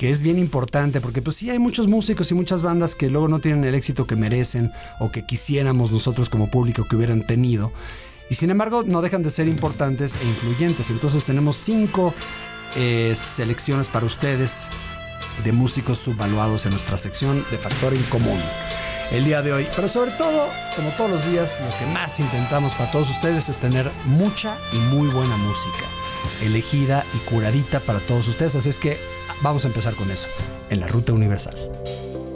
que es bien importante, porque pues sí hay muchos músicos y muchas bandas que luego no tienen el éxito que merecen o que quisiéramos nosotros como público que hubieran tenido, y sin embargo no dejan de ser importantes e influyentes. Entonces tenemos 5 selecciones para ustedes de músicos subvaluados en nuestra sección de Factor en Común el día de hoy. Pero sobre todo, como todos los días, lo que más intentamos para todos ustedes es tener mucha y muy buena música elegida y curadita para todos ustedes. Así es que vamos a empezar con eso en la Ruta Universal.